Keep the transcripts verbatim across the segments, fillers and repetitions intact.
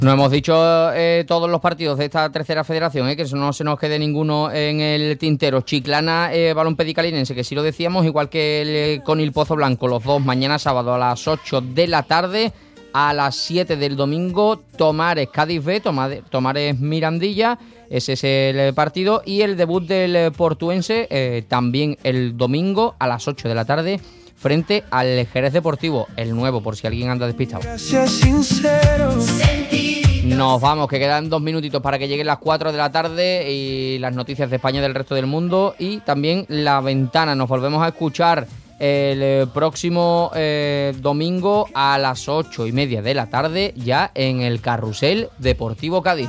No hemos dicho eh, todos los partidos de esta tercera federación, eh, que no se nos quede ninguno en el tintero. Chiclana, eh, Balonpédica Linense, que sí lo decíamos, igual que el eh, Conil Pozo Blanco, los dos mañana sábado a las ocho de la tarde. A las siete del domingo, Tomares Cádiz B, Tomares, Tomares Mirandilla, ese es el partido. Y el debut del Portuense, eh, también el domingo a las ocho de la tarde, frente al Jerez Deportivo, el nuevo, por si alguien anda despistado. Nos vamos, que quedan dos minutitos para que lleguen las cuatro de la tarde y las noticias de España y del resto del mundo. Y también La Ventana. Nos volvemos a escuchar el próximo eh, domingo a las ocho y media de la tarde, ya en el Carrusel Deportivo Cádiz.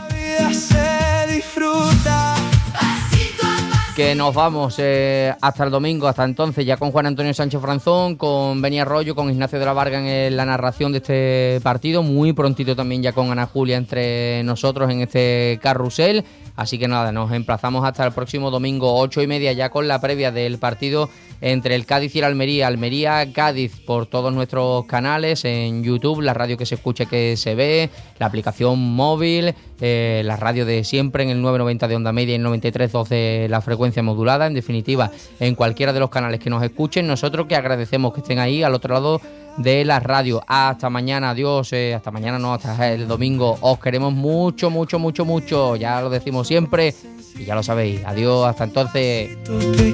Que nos vamos eh, hasta el domingo, hasta entonces, ya con Juan Antonio Sánchez Franzón, con Beni Arroyo, con Ignacio de la Varga en el, la narración de este partido, muy prontito también ya con Ana Julia entre nosotros en este carrusel. Así que nada, nos emplazamos hasta el próximo domingo, ocho y media, ya con la previa del partido entre el Cádiz y el Almería. Almería-Cádiz por todos nuestros canales, en YouTube, la radio que se escuche que se ve, la aplicación móvil, eh, la radio de siempre en el nueve noventa de onda media y el noventa y tres punto dos de la frecuencia modulada. En definitiva, en cualquiera de los canales que nos escuchen, nosotros que agradecemos que estén ahí al otro lado de la radio. Hasta mañana, adiós, eh, hasta mañana no, hasta el domingo. Os queremos mucho, mucho, mucho, mucho, ya lo decimos siempre y ya lo sabéis. Adiós, hasta entonces.